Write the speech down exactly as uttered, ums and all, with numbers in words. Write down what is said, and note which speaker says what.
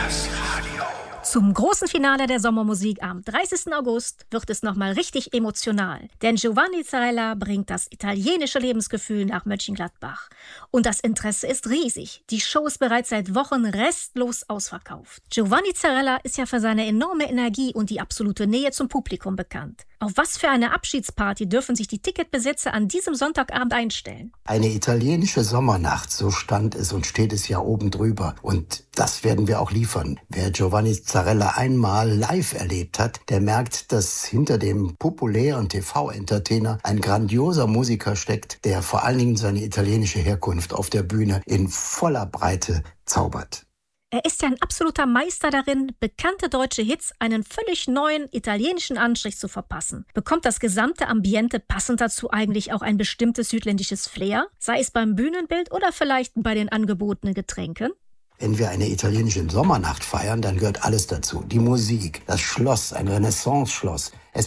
Speaker 1: Zum großen Finale der Sommermusik am dreißigsten August wird es nochmal richtig emotional. Denn Giovanni Zarella bringt das italienische Lebensgefühl nach Mönchengladbach. Und das Interesse ist riesig. Die Show ist bereits seit Wochen restlos ausverkauft. Giovanni Zarella ist ja für seine enorme Energie und die absolute Nähe zum Publikum bekannt. Auf was für eine Abschiedsparty dürfen sich die Ticketbesitzer an diesem Sonntagabend einstellen?
Speaker 2: Eine italienische Sommernacht, so stand es und steht es ja oben drüber. Und das werden wir auch liefern. Wer Giovanni Zarella einmal live erlebt hat, der merkt, dass hinter dem populären T V-Entertainer ein grandioser Musiker steckt, der vor allen Dingen seine italienische Herkunft auf der Bühne in voller Breite zaubert.
Speaker 1: Er ist ja ein absoluter Meister darin, bekannte deutsche Hits einen völlig neuen italienischen Anstrich zu verpassen. Bekommt das gesamte Ambiente passend dazu eigentlich auch ein bestimmtes südländisches Flair? Sei es beim Bühnenbild oder vielleicht bei den angebotenen Getränken?
Speaker 2: Wenn wir eine italienische Sommernacht feiern, dann gehört alles dazu. Die Musik, das Schloss, ein Renaissance-Schloss. Es